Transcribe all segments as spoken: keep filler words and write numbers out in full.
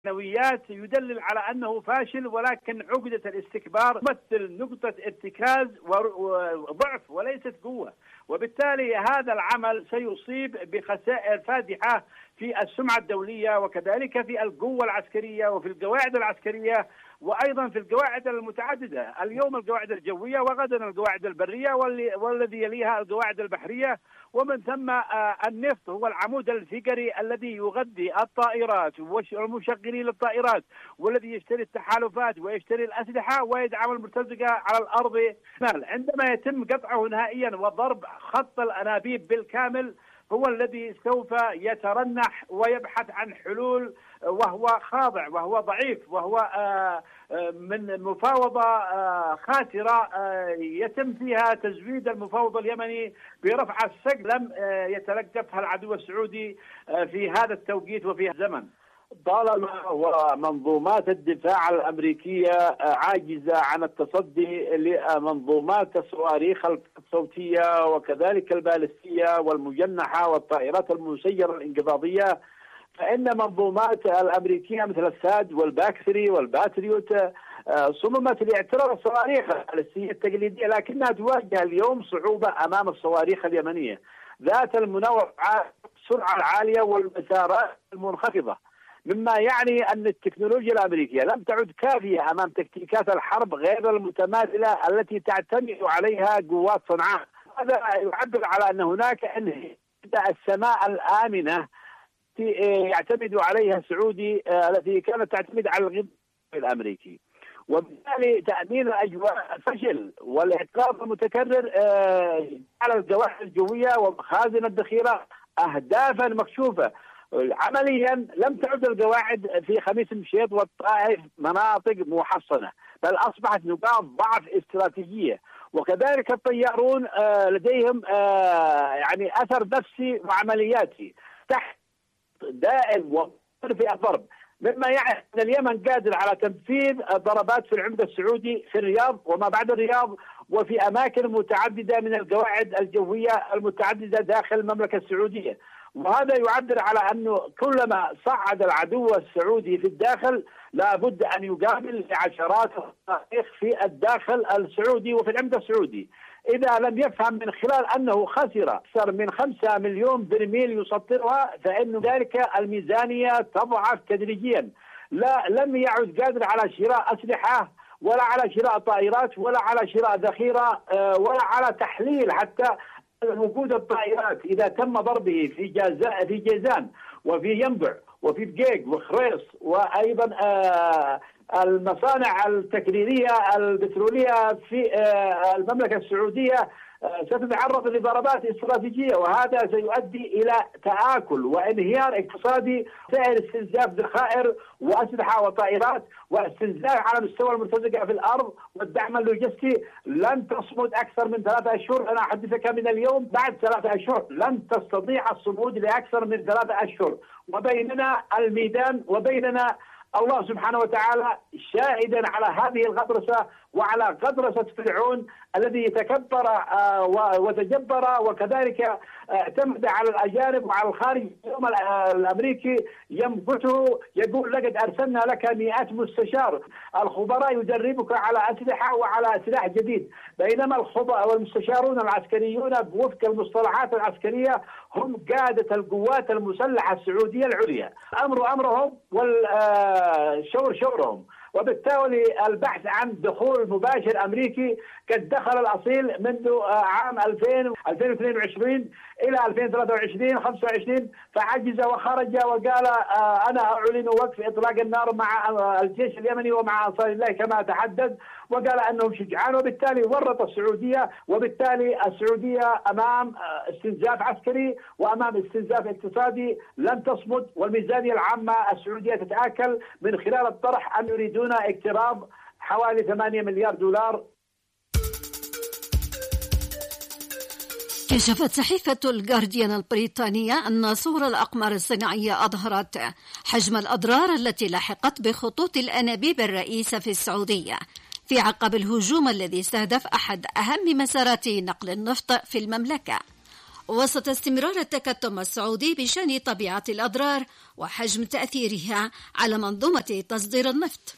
المعنويات يدلل على أنه فاشل، ولكن عقدة الاستكبار تمثل نقطة ارتكاز وضعف وليست قوة، وبالتالي هذا العمل سيصيب بخسائر فادحة في السمعة الدولية وكذلك في القوة العسكرية وفي القواعد العسكرية وأيضا في القواعد المتعددة، اليوم القواعد الجوية وغدا القواعد البرية والذي يليها القواعد البحرية، ومن ثم النفط هو العمود الفقري الذي يغذي الطائرات والمشغلين للطائرات والذي يشتري التحالفات ويشتري الأسلحة ويدعم المرتزقة على الأرض. عندما يتم قطعه نهائيا وضرب خط الأنابيب بالكامل هو الذي سوف يترنح ويبحث عن حلول، وهو خاضع وهو ضعيف وهو من مفاوضة خاسرة يتم فيها تزويد المفاوض اليمني برفع السقف لم يتلقفها العدو السعودي في هذا التوقيت وفي الزمن. طالما ومنظومات الدفاع الأمريكية عاجزة عن التصدي لمنظومات الصواريخ الصوتية وكذلك البالستية والمجنحة والطائرات المسيرة الانقضاضية، فإن منظومات الأمريكية مثل الساد والباكثري والباتريوت صممت لاعتراض الصواريخ البالستية التقليدية، لكنها تواجه اليوم صعوبة أمام الصواريخ اليمنية ذات المنوعات السرعة العالية والمسارات المنخفضة، مما يعني أن التكنولوجيا الأمريكية لم تعد كافية أمام تكتيكات الحرب غير المتماثلة التي تعتمد عليها قوات صنعاء. هذا يعبر على أن هناك انهيار السماء الآمنة يعتمد عليها السعودي التي كانت تعتمد على الغذاء الأمريكي، وبالتالي تأمين الأجواء فشل والإحقاق المتكرر على القواعد الجوية ومخازن الذخيرة أهدافا مكشوفة. عمليا لم تعد القواعد في خميس مشيط والطائف مناطق محصنة، بل أصبحت نقاط ضعف استراتيجية، وكذلك الطيارون لديهم يعني أثر نفسي وعملياتي تحت دائم وفي الضرب، مما يعني أن اليمن قادر على تنفيذ ضربات في العمق السعودي في الرياض وما بعد الرياض وفي أماكن متعددة من القواعد الجوية المتعددة داخل المملكة السعودية. وهذا يعبر على أنه كلما صعد العدو السعودي في الداخل لابد أن يقابل عشرات الصواريخ في الداخل السعودي وفي العمق السعودي. إذا لم يفهم من خلال أنه خسر أكثر من خمسة مليون برميل يسطرها، فإن ذلك الميزانية تضعف تدريجيا. لا لم يعد قادر على شراء أسلحة ولا على شراء طائرات ولا على شراء ذخيرة ولا على تحليل حتى وجود الطائرات إذا تم ضربه في جازان في جيزان وفي ينبع وفي بقيق وخريص، وأيضا آه المصانع التكريرية البترولية في آه المملكة السعودية آه ستتعرض لضربات استراتيجية، وهذا سيؤدي إلى تآكل وانهيار اقتصادي، سائر استنزاف ذخائر وأسلحة وطائرات واستنزاف على مستوى المرتزقة في الأرض والدعم اللوجستي. لن تصمد أكثر من ثلاثة أشهر، أنا أحدثك من اليوم بعد ثلاثة أشهر لن تستطيع الصمود لأكثر من ثلاثة أشهر، وبيننا الميدان وبيننا الله سبحانه وتعالى شاهدا على هذه الغطرسة وعلى غطرسة فرعون الذي تكبر وتجبر وكذلك اعتمد على الأجانب وعلى الخارج. اليوم الأمريكي يمقته يقول لقد أرسلنا لك مئات مستشار، الخبراء يدربك على أسلحة وعلى سلاح جديد، بينما الخبراء والمستشارون العسكريون بوفق المصطلحات العسكرية هم قادة القوات المسلحة السعودية العليا، أمر أمرهم والشور شورهم. وبالتالي البحث عن دخول مباشر أمريكي قد دخل الأصيل منذ عام ألفين ألفين واثنين وعشرين إلى ألفين وثلاثة وعشرين خمسة وعشرين، فعجز وخرج وقال أنا أعلن وقف إطلاق النار مع الجيش اليمني ومع أنصار الله كما تحدث، وقال أنهم شجعان، وبالتالي ورط السعودية، وبالتالي السعودية أمام استنزاف عسكري وأمام استنزاف اقتصادي لن تصمد، والميزانية العامة السعودية تتآكل من خلال الطرح أن يريدون اقتراض حوالي ثمانية مليار دولار. كشفت صحيفة الجارديان البريطانية أن صور الأقمار الصناعية أظهرت حجم الأضرار التي لحقت بخطوط الأنابيب الرئيسة في السعودية في عقب الهجوم الذي استهدف أحد أهم مسارات نقل النفط في المملكة. وسط استمرار التكتم السعودي بشأن طبيعة الأضرار وحجم تأثيرها على منظومة تصدير النفط.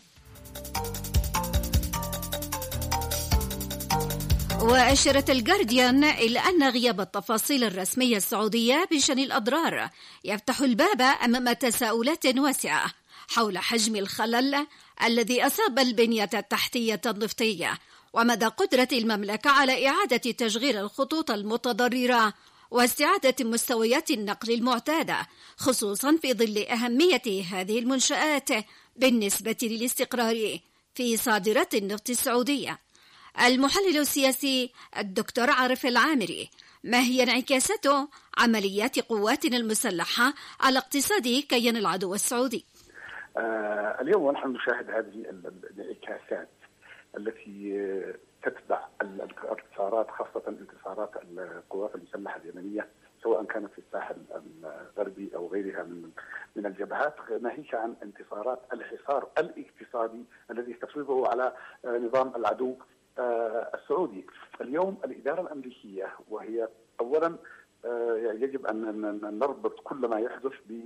وأشرت الجارديان إلى أن غياب التفاصيل الرسمية السعودية بشأن الأضرار يفتح الباب أمام تساؤلات واسعة حول حجم الخلل الذي أصاب البنية التحتية النفطية ومدى قدرة المملكة على إعادة تشغيل الخطوط المتضررة واستعادة مستويات النقل المعتادة، خصوصا في ظل أهمية هذه المنشآت بالنسبة للاستقرار في صادرات النفط السعودية. المحلل السياسي الدكتور عارف العامري: ما هي انعكاسات عمليات قواتنا المسلحة على اقتصاد كيان العدو السعودي؟ آه اليوم ونحن نشاهد هذه الانعكاسات التي تتبع الانتصارات، خاصة انتصارات القوات المسلحة اليمنية سواء كانت في الساحل الغربي أو غيرها من من الجبهات، ناهيك عن انتصارات الحصار الاقتصادي الذي تفرضه على نظام العدو السعودي. اليوم الإدارة الأمريكية وهي أولا يجب أن نربط كل ما يحدث ب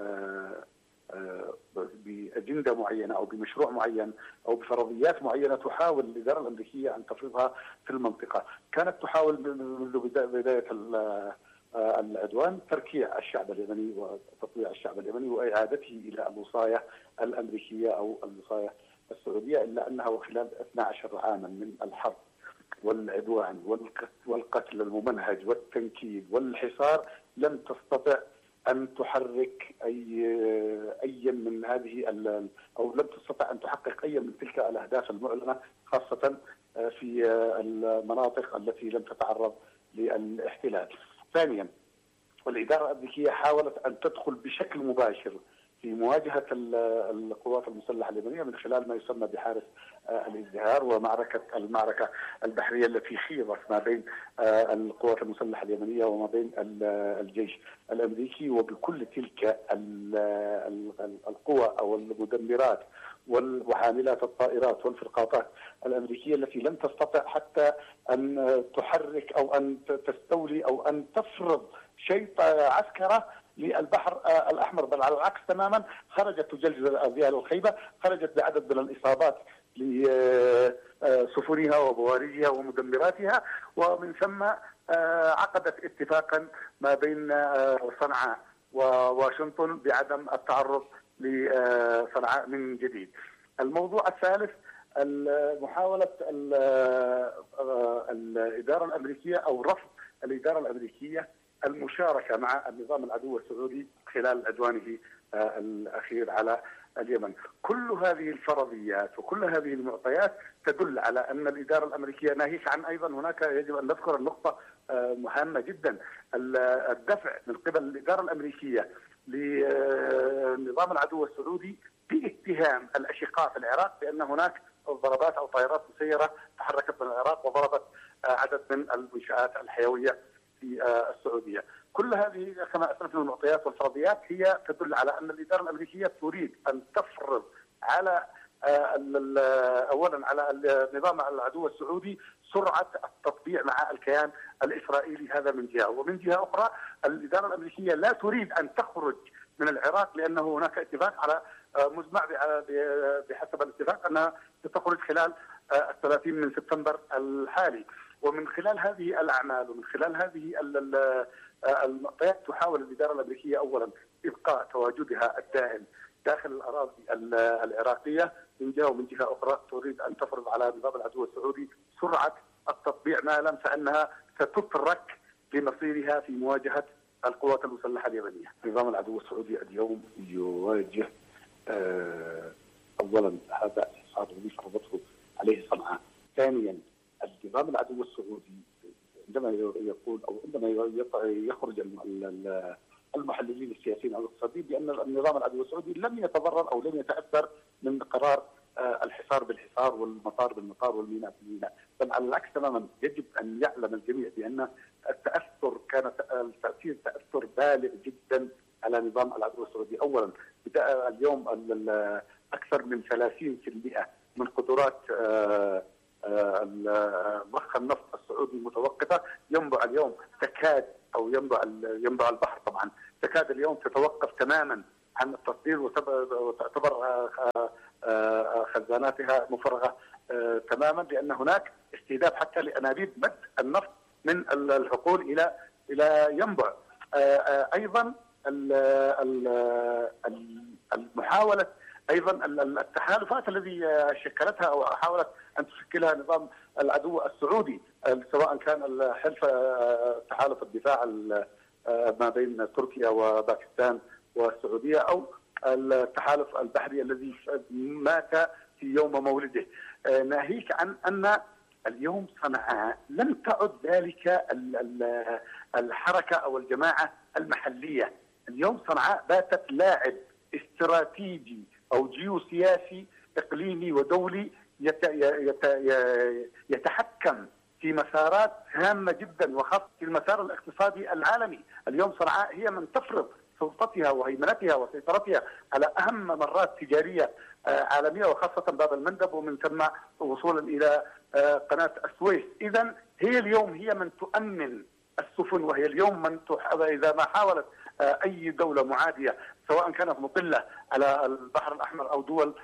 بأجندة معينة أو بمشروع معين أو بفرضيات معينة تحاول الإدارة الأمريكية أن تفرضها في المنطقة. كانت تحاول منذ بداية العدوان تركيع الشعب اليمني وتطويع الشعب اليمني وإعادته إلى الوصاية الأمريكية أو الوصاية السعودية، إلا أنها خلال اثنا عشر عاما من الحرب والعدوان والقتل الممنهج والتنكيل والحصار لم تستطع أن تحرك أي أي من هذه أو لم تستطع أن تحقق أي من تلك الأهداف المعلنة، خاصة في المناطق التي لم تتعرض للاحتلال. ثانيا، والإدارة الأمريكية حاولت أن تدخل بشكل مباشر في مواجهة القوات المسلحة اليمنية من خلال ما يسمى بحارس الازدهار ومعركة المعركة البحرية التي خيضت ما بين القوات المسلحة اليمنية وما بين الجيش الأمريكي، وبكل تلك القوى أو المدمرات وحاملات الطائرات والفرقاطات الأمريكية التي لم تستطع حتى أن تحرك أو أن تستولي أو أن تفرض شيء عسكرة للبحر الأحمر، بل على العكس تماما خرجت تجلجل أذيال الخيبة، خرجت بعدد من الإصابات لسفنها وبوارجها ومدمراتها، ومن ثم عقدت اتفاقا ما بين صنعاء وواشنطن بعدم التعرض لصنعاء من جديد. الموضوع الثالث محاولة الإدارة الأمريكية أو رفض الإدارة الأمريكية المشاركة مع النظام العدو السعودي خلال عدوانه الأخير على اليمن. كل هذه الفرضيات وكل هذه المعطيات تدل على أن الإدارة الأمريكية، ناهيك عن أيضا هناك يجب أن نذكر النقطة مهمة جدا، الدفع من قبل الإدارة الأمريكية لنظام العدو السعودي باتهام الأشقاء في العراق بأن هناك ضربات أو طائرات مسيرة تحركت من العراق وضربت عدد من المنشآت الحيوية في السعودية. كل هذه كما أسلفنا المعطيات والفرضيات هي تدل على أن الإدارة الأمريكية تريد أن تفرض على أولا على النظام العدو السعودي سرعة التطبيع مع الكيان الإسرائيلي، هذا من جهة. ومن جهة أخرى الإدارة الأمريكية لا تريد أن تخرج من العراق لأنه هناك اتفاق على مجمع بحسب الاتفاق أنها ستخرج خلال الثلاثين من سبتمبر الحالي. ومن خلال هذه الأعمال ومن خلال هذه المعطيات تحاول الإدارة الأمريكية أولا إبقاء تواجدها الدائم داخل الأراضي العراقية من جهة، ومن جهة أخرى تريد أن تفرض على نظام العدو السعودي سرعة التطبيع، ما لم فإنها ستترك لمصيرها في مواجهة القوات المسلحة اليمنية. نظام العدو السعودي اليوم يواجه أولا هذا الحصار الذي فرضته عليه صنعاء. ثانيا، النظام العدو السعودي عندما يقول او عندما يخرج المحللين السياسيين او الاقتصاديين بان النظام العدو السعودي لم يتضرر او لم يتاثر من قرار الحصار بالحصار والمطار بالمطار والميناء بالميناء، بل على العكس تماما. يجب ان يعلم الجميع بان التاثر كان التاثير تاثر بالغ جدا على نظام العدو السعودي. اولا اليوم اكثر من ثلاثين بالمئة من قدرات ضخ النفط السعودي متوقفة، ينبع اليوم تكاد أو ينبع ينبع البحر طبعا تكاد اليوم تتوقف تماما عن التصدير وتعتبر خزاناتها مفرغة تماما، لأن هناك استهداف حتى لأنابيب مد النفط من الحقول إلى إلى ينبع. أيضا المحاولة أيضا التحالفات الذي شكلتها أو حاولت أن تشكلها نظام العدو السعودي، سواء كان حلف تحالف الدفاع ما بين تركيا وباكستان والسعودية أو التحالف البحري الذي مات في يوم مولده. ناهيك عن أن اليوم صنعاء لم تعد ذلك الحركة أو الجماعة المحلية. اليوم صنعاء باتت لاعب استراتيجي أو جيوسياسي إقليمي ودولي يتحكم في مسارات هامة جدا، وخاصة في المسار الاقتصادي العالمي. اليوم صنعاء هي من تفرض سلطتها وهيمنتها وسيطرتها على أهم ممرات تجارية عالمية، وخاصة باب المندب ومن ثم وصولا إلى قناة السويس. إذن هي اليوم هي من تؤمن السفن، وهي اليوم من إذا ما حاولت أي دولة معادية سواء كانت مطلة على البحر الأحمر أو دول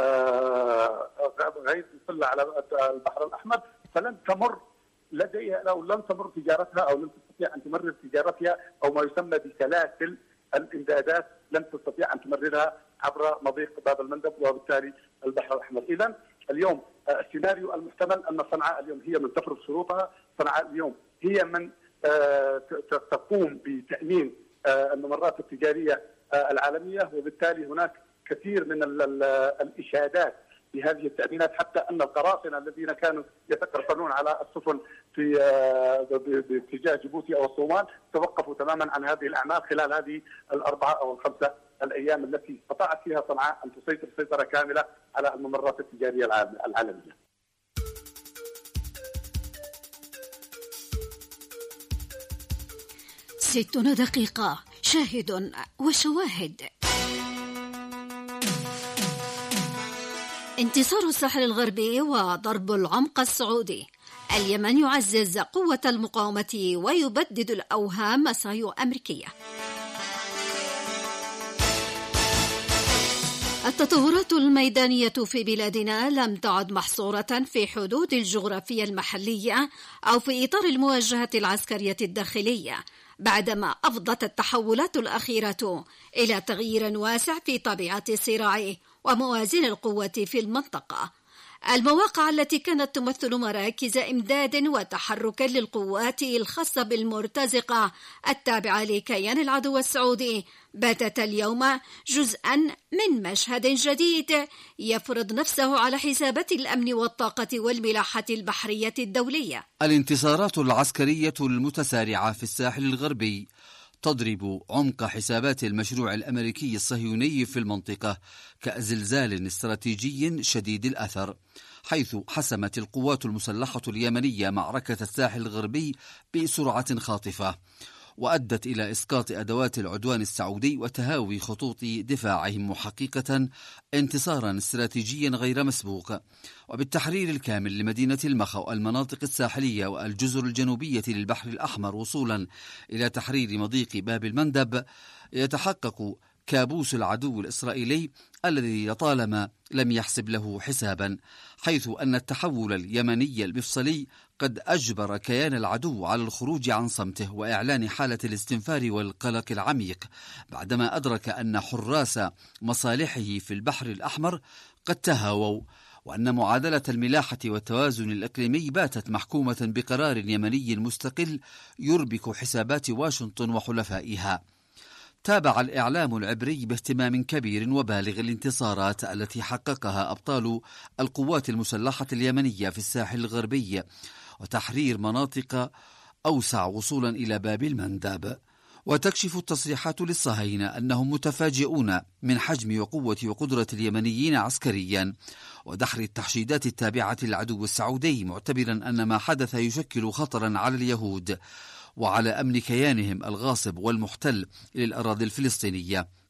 غير مطلة على البحر الأحمر فلن تمر لديها أو لن تمر تجارتها أو لن تستطيع أن تمرر تجارتها أو ما يسمى بسلاسل الإمدادات لن تستطيع أن تمررها عبر مضيق باب المندب وبالتالي البحر الأحمر. إذن اليوم السيناريو المحتمل أن صنعاء اليوم هي من تفرض شروطها، صنعاء اليوم هي من تقوم بتأمين الممرات التجارية العالمية، وبالتالي هناك كثير من الإشادات بهذه التأمينات، حتى أن القراصنة الذين كانوا يتقرصنون على السفن في باتجاه جيبوتي أو الصومال توقفوا تماما عن هذه الأعمال خلال هذه الأربعة أو الخمسة الأيام التي استطاعت فيها صنعاء أن تسيطر سيطرة كاملة على الممرات التجارية العالمية. ستون دقيقة، شاهد وشواهد. انتصار الساحل الغربي وضرب العمق السعودي. اليمن يعزز قوة المقاومة ويبدد الأوهام مسايو أمريكية. التطورات الميدانية في بلادنا لم تعد محصورة في حدود الجغرافية المحلية أو في إطار المواجهة العسكرية الداخلية، بعدما أفضت التحولات الأخيرة إلى تغيير واسع في طبيعة الصراع وموازين القوة في المنطقة. المواقع التي كانت تمثل مراكز إمداد وتحرك للقوات الخاصة بالمرتزقة التابعة لكيان العدو السعودي باتت اليوم جزءا من مشهد جديد يفرض نفسه على حسابات الأمن والطاقة والملاحة البحرية الدولية. الانتصارات العسكرية المتسارعة في الساحل الغربي تضرب عمق حسابات المشروع الأمريكي الصهيوني في المنطقة كزلزال استراتيجي شديد الأثر، حيث حسمت القوات المسلحة اليمنية معركة الساحل الغربي بسرعة خاطفة، وأدت إلى إسقاط أدوات العدوان السعودي وتهاوي خطوط دفاعهم، محققة انتصارا استراتيجيا غير مسبوق. وبالتحرير الكامل لمدينة المخا والمناطق الساحلية والجزر الجنوبية للبحر الأحمر وصولا إلى تحرير مضيق باب المندب، يتحقق كابوس العدو الإسرائيلي الذي لطالما لم يحسب له حسابا، حيث أن التحول اليمني المفصلي قد أجبر كيان العدو على الخروج عن صمته وإعلان حالة الاستنفار والقلق العميق، بعدما أدرك أن حراس مصالحه في البحر الأحمر قد تهاووا، وأن معادلة الملاحة والتوازن الإقليمي باتت محكومة بقرار يمني مستقل يربك حسابات واشنطن وحلفائها. تابع الإعلام العبري باهتمام كبير وبالغ الانتصارات التي حققها أبطال القوات المسلحة اليمنية في الساحل الغربي وتحرير مناطق أوسع وصولا إلى باب المندب. وتكشف التصريحات للصهاينة أنهم متفاجئون من حجم وقوة وقدرة اليمنيين عسكريا ودحر التحشيدات التابعة للعدو السعودي، معتبرا أن ما حدث يشكل خطرا على اليهود وعلى أمن كيانهم الغاصب والمحتل للأراضي الفلسطينية.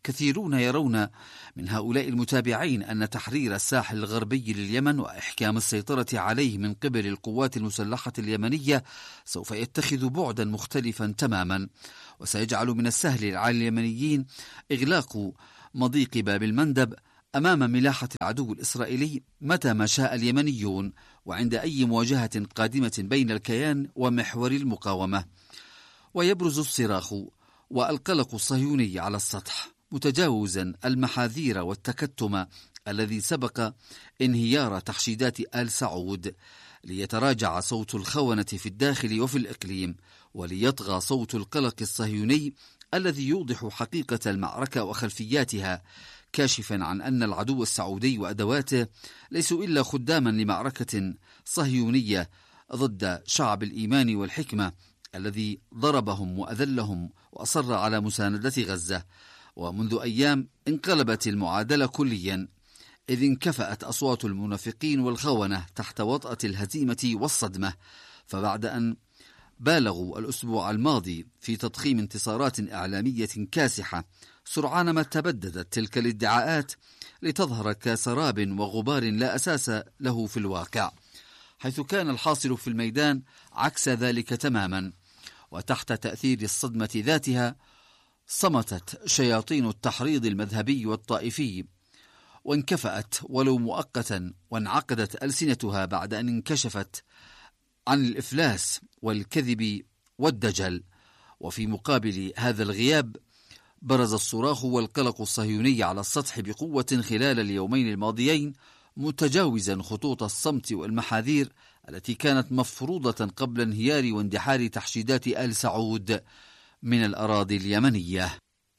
كثيرون يرون من هؤلاء المتابعين أن تحرير الساحل الغربي لليمن وإحكام السيطرة عليه من قبل القوات المسلحة اليمنية سوف يتخذ بعدا مختلفا تماما، وسيجعل من السهل على اليمنيين إغلاق مضيق باب المندب أمام ملاحة العدو الإسرائيلي متى ما شاء اليمنيون، وعند أي مواجهة قادمة بين الكيان ومحور المقاومة. ويبرز الصراخ والقلق الصهيوني على السطح متجاوزا المحاذير والتكتم الذي سبق انهيار تحشيدات آل سعود، ليتراجع صوت الخونة في الداخل وفي الإقليم، وليطغى صوت القلق الصهيوني الذي يوضح حقيقة المعركة وخلفياتها، كاشفا عن أن العدو السعودي وأدواته ليسوا إلا خداما لمعركة صهيونية ضد شعب الإيمان والحكمة الذي ضربهم وأذلهم وأصر على مساندة غزة. ومنذ أيام انقلبت المعادلة كليا، إذ انكفأت أصوات المنافقين والخونة تحت وطأة الهزيمة والصدمة. فبعد أن بالغوا الأسبوع الماضي في تضخيم انتصارات إعلامية كاسحة، سرعان ما تبددت تلك الادعاءات لتظهر كسراب وغبار لا أساس له في الواقع، حيث كان الحاصل في الميدان عكس ذلك تماما. وتحت تأثير الصدمة ذاتها صمتت شياطين التحريض المذهبي والطائفي، وانكفأت ولو مؤقتا، وانعقدت ألسنتها بعد أن انكشفت عن الإفلاس والكذب والدجل. وفي مقابل هذا الغياب برز الصراخ والقلق الصهيوني على السطح بقوة خلال اليومين الماضيين، متجاوزا خطوط الصمت والمحاذير التي كانت مفروضة قبل انهيار واندحار تحشيدات آل سعود من الأراضي اليمنية.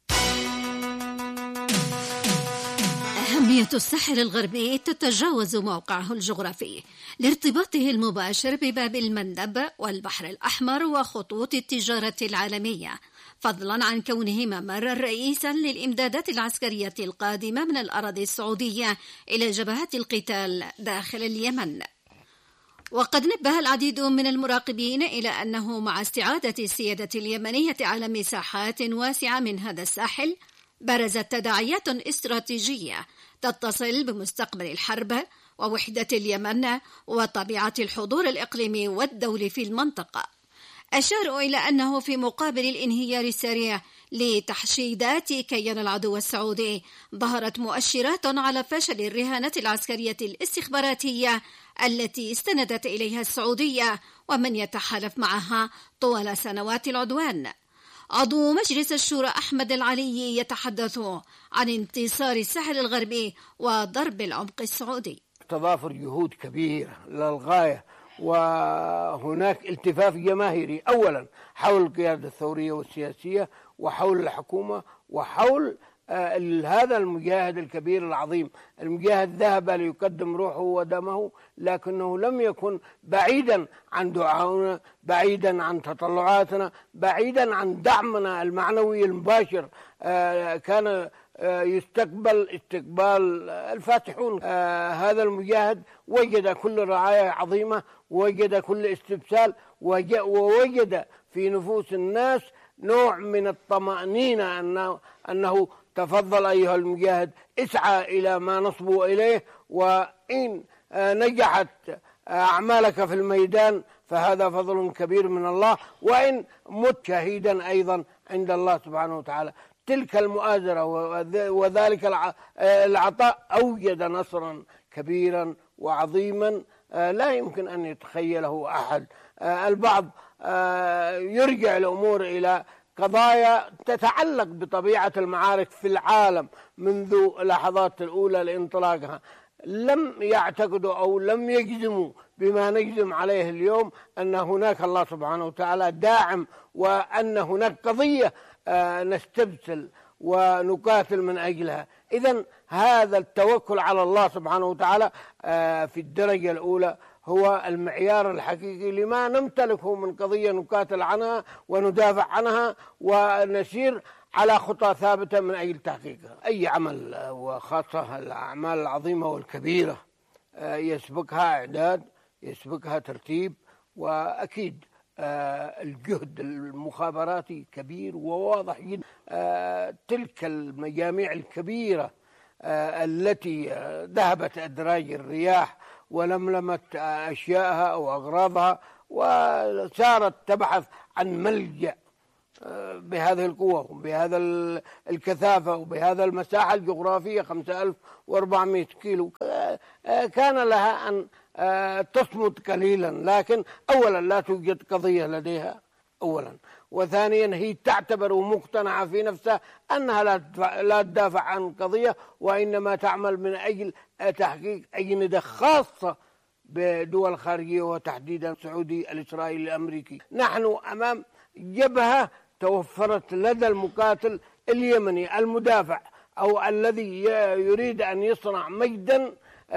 أهمية الساحل الغربي تتجاوز موقعه الجغرافي لارتباطه المباشر بباب المندب والبحر الأحمر وخطوط التجارة العالمية، فضلا عن كونه ممرا رئيسا للإمدادات العسكرية القادمة من الأراضي السعودية إلى جبهات القتال داخل اليمن. وقد نبه العديد من المراقبين إلى أنه مع استعادة السيادة اليمنية على مساحات واسعة من هذا الساحل، برزت تداعيات استراتيجية تتصل بمستقبل الحرب ووحدة اليمن وطبيعة الحضور الإقليمي والدولي في المنطقة. أشاروا إلى أنه في مقابل الانهيار السريع لتحشيدات كيان العدو السعودي، ظهرت مؤشرات على فشل الرهانات العسكرية الاستخباراتية التي استندت إليها السعودية ومن يتحالف معها طوال سنوات العدوان. عضو مجلس الشورى أحمد العلي يتحدث عن انتصار الساحل الغربي وضرب العمق السعودي. تضافر جهود كبيرة للغاية، وهناك التفاف جماهيري أولا حول القيادة الثورية والسياسية وحول الحكومة وحول آه هذا المجاهد الكبير العظيم. المجاهد ذهب ليقدم روحه ودمه، لكنه لم يكن بعيدا عن دعائنا، بعيدا عن تطلعاتنا، بعيدا عن دعمنا المعنوي المباشر. آه كان آه يستقبل استقبال الفاتحون. آه هذا المجاهد وجد كل رعاية عظيمة، وجد كل استبسال، ووجد في نفوس الناس نوع من الطمأنينة أنه, أنه تفضل أيها المجاهد، اسعى إلى ما نصبو إليه، وإن نجحت أعمالك في الميدان فهذا فضل كبير من الله، وإن مت شهيدا أيضا عند الله سبحانه وتعالى. تلك المؤازرة وذلك العطاء أوجد نصرا كبيرا وعظيما لا يمكن أن يتخيله أحد. البعض يرجع الأمور إلى قضايا تتعلق بطبيعة المعارك في العالم منذ اللحظات الأولى لانطلاقها، لم يعتقدوا أو لم يجزموا بما نجزم عليه اليوم أن هناك الله سبحانه وتعالى داعم، وأن هناك قضية نستبسل ونقاتل من أجلها. إذن هذا التوكل على الله سبحانه وتعالى في الدرجة الأولى هو المعيار الحقيقي لما نمتلكه من قضية نقاتل عنها وندافع عنها ونسير على خطى ثابتة من أجل تحقيقها. أي عمل وخاصة الأعمال العظيمة والكبيرة يسبقها إعداد، يسبقها ترتيب، وأكيد الجهد المخابراتي كبير وواضح جدا. تلك المجاميع الكبيرة التي ذهبت أدراج الرياح ولملمت أشياءها أو أغراضها وصارت تبحث عن ملجأ بهذه القوة وبهذا الكثافة وبهذا المساحة الجغرافية خمسة آلاف وأربعمائة كيلو، كان لها أن تصمد قليلا، لكن أولا لا توجد قضية لديها أولا، وثانيا هي تعتبر ومقتنعة في نفسها أنها لا تدافع عن قضية وإنما تعمل من أجل تحقيق أجندة خاصة بدول خارجية وتحديدا السعودي الإسرائيلي الأمريكي. نحن أمام جبهة توفرت لدى المقاتل اليمني المدافع أو الذي يريد أن يصنع مجدا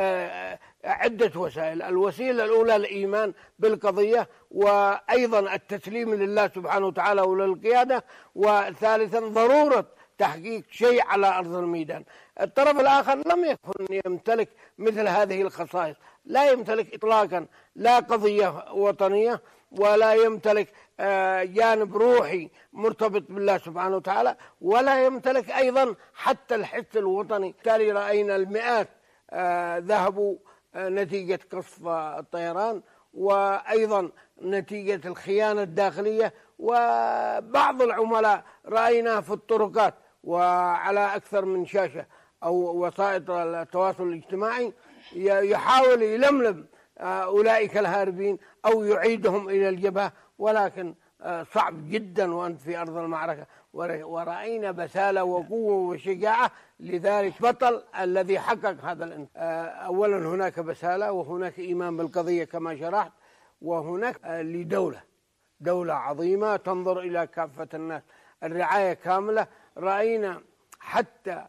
عدة وسائل. الوسيلة الأولى الإيمان بالقضية، وأيضا التسليم لله سبحانه وتعالى وللقيادة، وثالثا ضرورة تحقيق شيء على أرض الميدان. الطرف الآخر لم يكن يمتلك مثل هذه الخصائص، لا يمتلك إطلاقا لا قضية وطنية ولا يمتلك جانب روحي مرتبط بالله سبحانه وتعالى، ولا يمتلك أيضا حتى الحس الوطني. بالتالي رأينا المئات ذهبوا نتيجة قصف الطيران، وأيضا نتيجة الخيانة الداخلية، وبعض العملاء رأينا في الطرقات وعلى أكثر من شاشة أو وسائط التواصل الاجتماعي يحاول يلملم أولئك الهاربين أو يعيدهم إلى الجبهة، ولكن صعب جدا وأنت في أرض المعركة. ورأينا بسالة وقوة وشجاعة لذلك بطل الذي حقق هذا الانتصار. أولا هناك بسالة وهناك إيمان بالقضية كما شرحت، وهناك لدولة دولة عظيمة تنظر إلى كافة الناس، الرعاية كاملة. رأينا حتى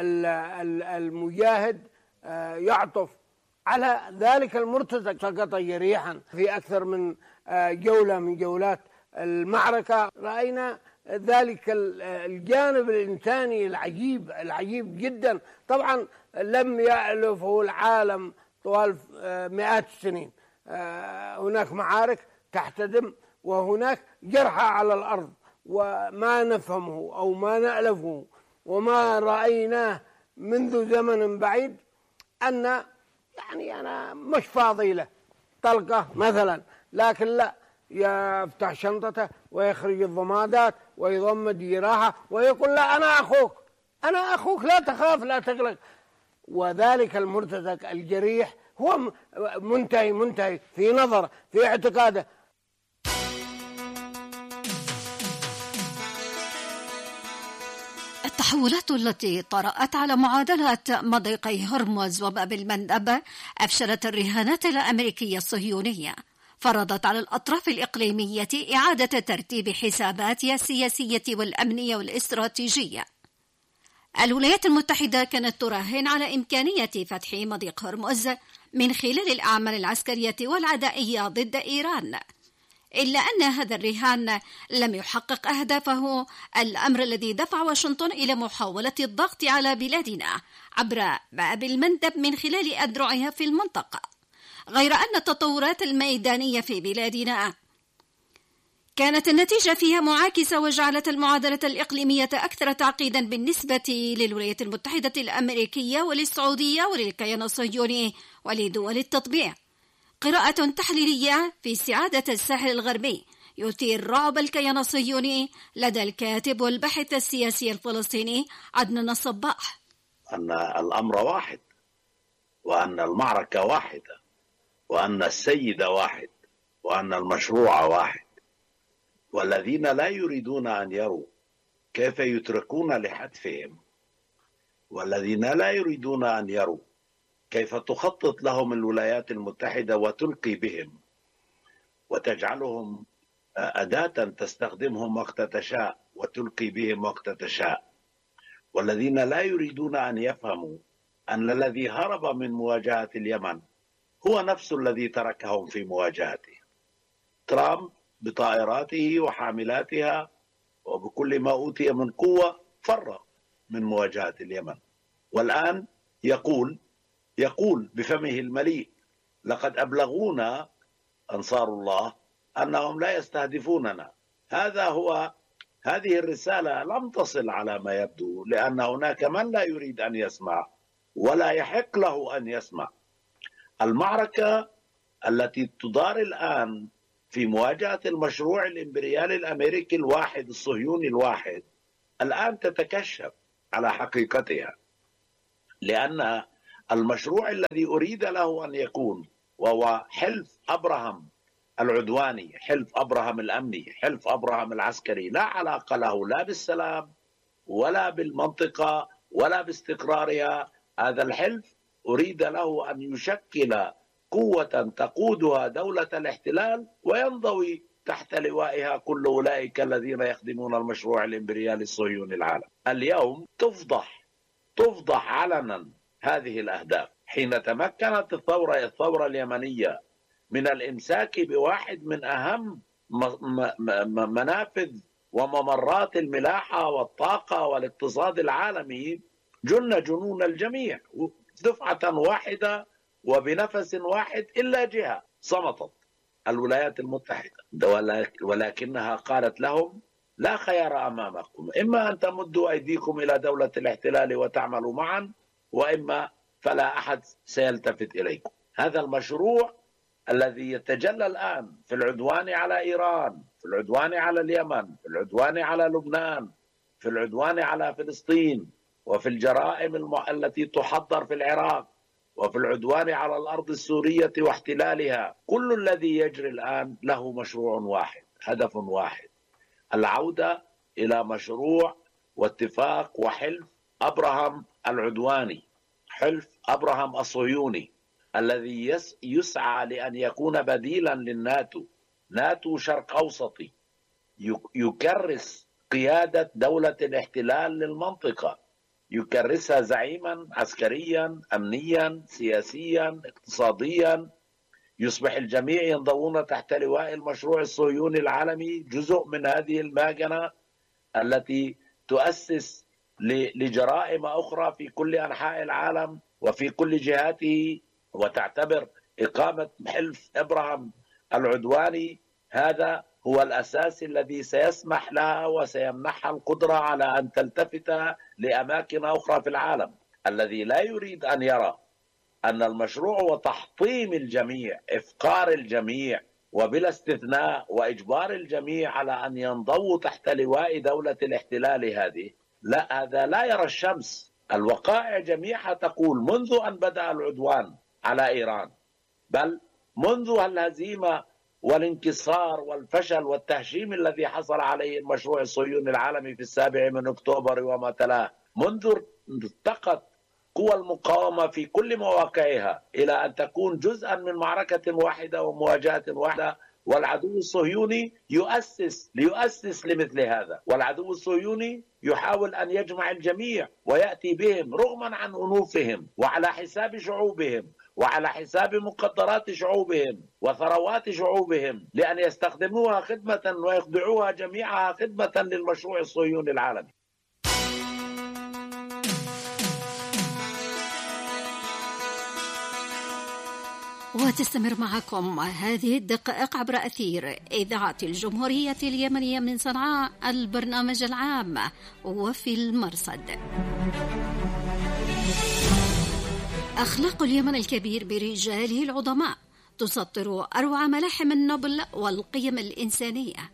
المجاهد يعطف على ذلك المرتزق سقط جريحا في أكثر من جولة من جولات المعركة. رأينا ذلك الجانب الإنساني العجيب العجيب جدا، طبعا لم يألفه العالم طوال مئات السنين. هناك معارك تحتدم وهناك جرحى على الأرض، وما نفهمه أو ما نألفه وما رأيناه منذ زمن بعيد أن يعني أنا مش فاضي له طلقة مثلا، لكن لا، يفتح شنطته ويخرج الضمادات ويضمد جراحه ويقول لا أنا أخوك أنا أخوك لا تخاف لا تقلق. وذلك المرتزق الجريح هو منتهي منتهي في نظره في اعتقاده. التحولات التي طرأت على معادلة مضيقي هرمز وباب المندب أفشلت الرهانات الأمريكية الصهيونية، فرضت على الأطراف الإقليمية إعادة ترتيب حساباتها السياسية والأمنية والاستراتيجية. الولايات المتحدة كانت تراهن على إمكانية فتح مضيق هرمز من خلال الأعمال العسكرية والعدائية ضد إيران، إلا أن هذا الرهان لم يحقق أهدافه، الأمر الذي دفع واشنطن إلى محاولة الضغط على بلادنا عبر باب المندب من خلال أذرعها في المنطقة. غير أن التطورات الميدانية في بلادنا كانت النتيجة فيها معاكسة، وجعلت المعادلة الإقليمية أكثر تعقيدا بالنسبة للولايات المتحدة الأمريكية وللسعودية وللكيان الصهيوني ولدول التطبيع. قراءة تحليلية في استعادة الساحل الغربي يثير رعب الكيان الصهيوني لدى الكاتب والباحث السياسي الفلسطيني عدنان الصباح. أن الأمر واحد، وأن المعركة واحدة، وأن السيد واحد، وأن المشروع واحد، والذين لا يريدون أن يروا كيف يتركون لحتفهم، والذين لا يريدون أن يروا كيف تخطط لهم الولايات المتحدة وتلقي بهم وتجعلهم أداة تستخدمهم وقت تشاء وتلقي بهم وقت تشاء، والذين لا يريدون أن يفهموا أن الذي هرب من مواجهة اليمن هو نفس الذي تركهم في مواجهته. ترامب بطائراته وحاملاتها وبكل ما أوتي من قوة فر من مواجهة اليمن، والآن يقول يقول بفمه المليء لقد أبلغونا أنصار الله أنهم لا يستهدفوننا. هذا هو هذه الرسالة لم تصل على ما يبدو، لأن هناك من لا يريد أن يسمع ولا يحق له أن يسمع. المعركة التي تدار الآن في مواجهة المشروع الإمبريالي الأمريكي الواحد الصهيوني الواحد الآن تتكشف على حقيقتها، لأن المشروع الذي أريد له أن يكون وهو حلف أبراهام العدواني، حلف أبراهام الأمني، حلف أبراهام العسكري، لا علاقة له لا بالسلام ولا بالمنطقة ولا باستقرارها. هذا الحلف أريد له أن يشكل قوة تقودها دولة الاحتلال وينضوي تحت لوائها كل أولئك الذين يخدمون المشروع الإمبريالي الصهيوني العالمي. اليوم تفضح تفضح علنا هذه الأهداف حين تمكنت الثورة الثورة اليمنية من الإمساك بواحد من أهم منافذ وممرات الملاحة والطاقة والاقتصاد العالمي. جن جنون الجميع دفعة واحدة وبنفس واحد إلا جهة صمتت، الولايات المتحدة، ولكنها قالت لهم لا خيار أمامكم، إما أن تمدوا أيديكم إلى دولة الاحتلال وتعملوا معا، وإما فلا أحد سيلتفت إليكم. هذا المشروع الذي يتجلى الآن في العدوان على إيران، في العدوان على اليمن، في العدوان على لبنان، في العدوان على فلسطين، وفي الجرائم الم... التي تحضر في العراق، وفي العدوان على الأرض السورية واحتلالها. كل الذي يجري الآن له مشروع واحد، هدف واحد، العودة إلى مشروع واتفاق وحلف أبراهام العدواني، حلف أبراهام الصهيوني الذي يس... يسعى لأن يكون بديلا للناتو، ناتو شرق أوسطي يكرس قيادة دولة الاحتلال للمنطقة، يكرسها زعيما عسكريا أمنيا سياسيا اقتصاديا، يصبح الجميع ينضوون تحت لواء المشروع الصهيوني العالمي، جزء من هذه الماجنة التي تؤسس لجرائم أخرى في كل أنحاء العالم وفي كل جهاته، وتعتبر إقامة حلف إبراهام العدواني هذا هو الأساس الذي سيسمح لها وسيمنحها القدرة على أن تلتفت لأماكن أخرى في العالم. الذي لا يريد أن يرى أن المشروع وتحطيم الجميع، إفقار الجميع وبلا استثناء وإجبار الجميع على أن ينضووا تحت لواء دولة الاحتلال هذه، لا، هذا لا يرى الشمس. الوقائع جميعها تقول منذ أن بدأ العدوان على إيران، بل منذ الهزيمة والانكسار والفشل والتهشيم الذي حصل عليه المشروع الصهيوني العالمي في السابع من أكتوبر وما تلاه، منذ ارتقت قوى المقاومة في كل مواقعها إلى أن تكون جزءا من معركة واحدة ومواجهة واحدة، والعدو الصهيوني يؤسس ليؤسس لمثل هذا، والعدو الصهيوني يحاول أن يجمع الجميع ويأتي بهم رغما عن أنوفهم وعلى حساب شعوبهم وعلى حساب مقدرات شعوبهم وثروات شعوبهم، لأن يستخدموها خدمة ويخضعوها جميعها خدمة للمشروع الصهيوني العالمي. وتستمر معكم هذه الدقائق عبر أثير إذاعة الجمهورية اليمنية من صنعاء، البرنامج العام وفي المرصد. أخلاق اليمن الكبير برجاله العظماء تسطر أروع ملاحم النبل والقيم الإنسانية.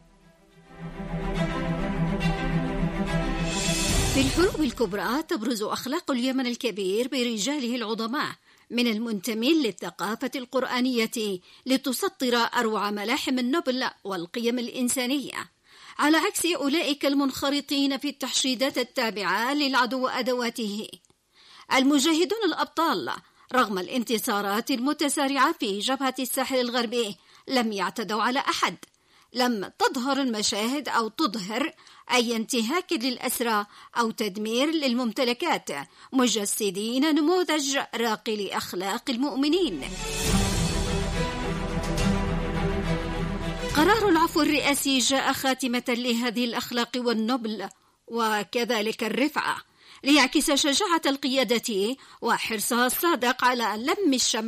في الحروب الكبرى تبرز أخلاق اليمن الكبير برجاله العظماء من المنتمين للثقافة القرآنية لتسطر أروع ملاحم النبل والقيم الإنسانية، على عكس أولئك المنخرطين في التحشيدات التابعة للعدو وأدواته. المجاهدون الأبطال رغم الانتصارات المتسارعة في جبهة الساحل الغربي لم يعتدوا على أحد، لم تظهر المشاهد أو تظهر أي انتهاك للأسرى أو تدمير للممتلكات، مجسدين نموذج راقي لأخلاق المؤمنين. قرار العفو الرئاسي جاء خاتمة لهذه الأخلاق والنبل وكذلك الرفعة، ليعكس شجاعة القيادة وحرصها الصادق على لم الشمل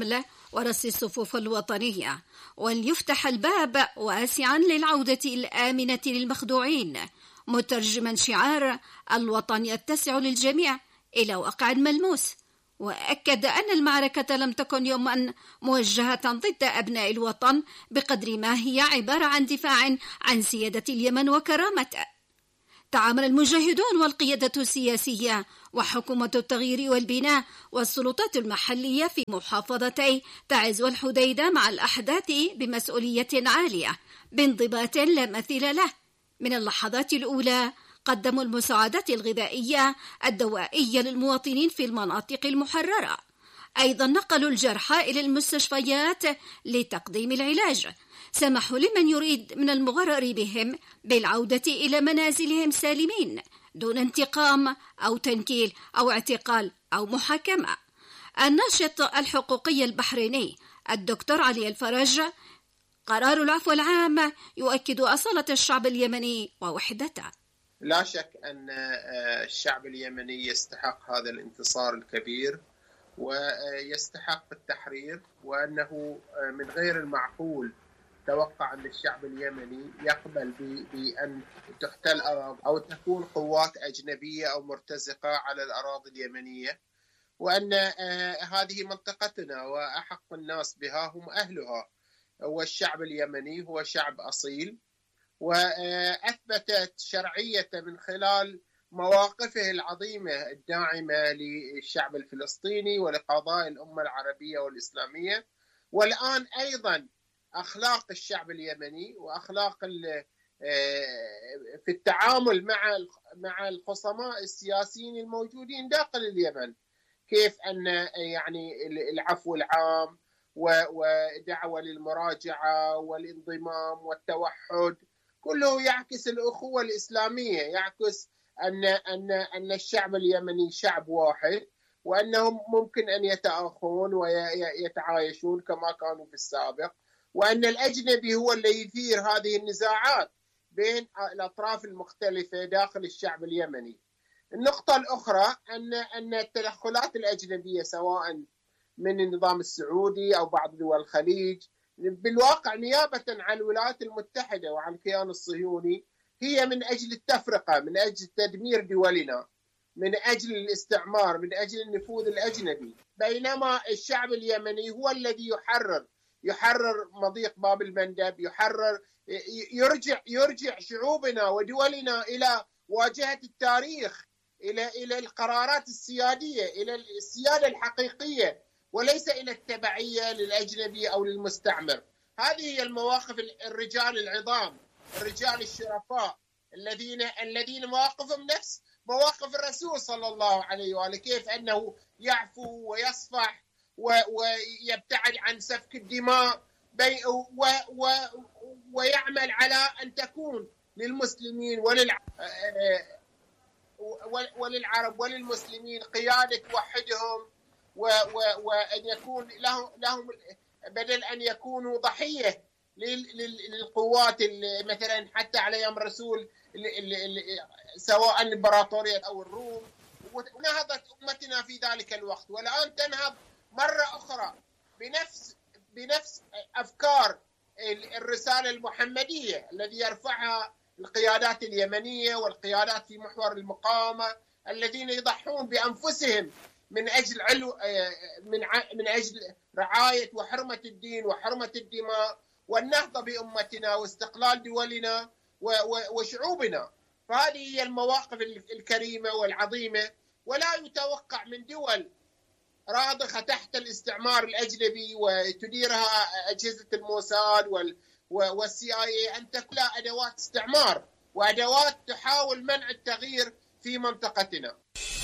ورص الصفوف الوطنية، وليفتح الباب واسعا للعودة الآمنة للمخدوعين، مترجما شعار الوطن يتسع للجميع إلى واقع ملموس. وأكد أن المعركة لم تكن يوما موجهة ضد أبناء الوطن بقدر ما هي عبارة عن دفاع عن سيادة اليمن وكرامته. تعامل المجاهدون والقيادة السياسية وحكومة التغيير والبناء والسلطات المحلية في محافظتي تعز والحديدة مع الأحداث بمسؤولية عالية بانضباط لا مثيل له. من اللحظات الأولى قدموا المساعدات الغذائية الدوائية للمواطنين في المناطق المحررة. أيضا نقلوا الجرحى إلى المستشفيات لتقديم العلاج. سمحوا لمن يريد من المغرر بهم بالعودة إلى منازلهم سالمين دون انتقام أو تنكيل أو اعتقال أو محاكمة. الناشط الحقوقي البحريني الدكتور علي الفرج: قرار العفو العام يؤكد أصالة الشعب اليمني ووحدته. لا شك أن الشعب اليمني يستحق هذا الانتصار الكبير ويستحق التحرير، وأنه من غير المعقول توقع أن الشعب اليمني يقبل بأن تحتل أراضي أو تكون قوات أجنبية أو مرتزقة على الأراضي اليمنية، وأن هذه منطقتنا وأحق الناس بها هم أهلها. والشعب اليمني هو شعب أصيل، وأثبتت شرعيته من خلال مواقفه العظيمة الداعمة للشعب الفلسطيني ولقضايا الأمة العربية والإسلامية. والآن أيضا أخلاق الشعب اليمني وأخلاق في التعامل مع مع الخصماء السياسيين الموجودين داخل اليمن، كيف أن يعني العفو العام ودعوة للمراجعة والانضمام والتوحد كله يعكس الأخوة الإسلامية، يعكس أن أن أن الشعب اليمني شعب واحد، وأنهم ممكن أن يتآخون ويتعايشون كما كانوا في السابق، وأن الأجنبي هو اللي يثير هذه النزاعات بين الأطراف المختلفة داخل الشعب اليمني. النقطة الأخرى أن أن التدخلات الأجنبية سواء من النظام السعودي أو بعض دول الخليج بالواقع نيابة عن الولايات المتحدة وعن الكيان الصهيوني هي من أجل التفرقة، من أجل تدمير دولنا، من أجل الاستعمار، من أجل النفوذ الأجنبي، بينما الشعب اليمني هو الذي يحرر يحرر مضيق باب المندب، يحرر يرجع يرجع شعوبنا ودولنا إلى واجهة التاريخ، إلى إلى القرارات السيادية، إلى السيادة الحقيقية، وليس إلى التبعية للأجنبي أو للمستعمر. هذه هي المواقف الرجال العظام، الرجال الشرفاء الذين الذين مواقفهم نفس مواقف الرسول صلى الله عليه وآله، كيف أنه يعفو ويصفح ويبتعد عن سفك الدماء ويعمل على أن تكون للمسلمين وللعرب وللمسلمين قيادة توحدهم، وأن يكون لهم لهم بدل أن يكونوا ضحية للقوات مثلا حتى على أيام الرسول سواء الإمبراطورية أو الروم. ونهضت أمتنا في ذلك الوقت، والآن تنهض مرة أخرى بنفس بنفس أفكار الرسالة المحمدية الذي يرفعها القيادات اليمنية والقيادات في محور المقاومة الذين يضحون بأنفسهم من أجل علو من من أجل رعاية وحرمة الدين وحرمة الدماء والنهضة بأمتنا واستقلال دولنا وشعوبنا. فهذه هي المواقف الكريمة والعظيمة، ولا يتوقع من دول راضخة تحت الاستعمار الأجنبي وتديرها أجهزة الموساد والسي آي إيه أن تكون أدوات استعمار وأدوات تحاول منع التغيير في منطقتنا.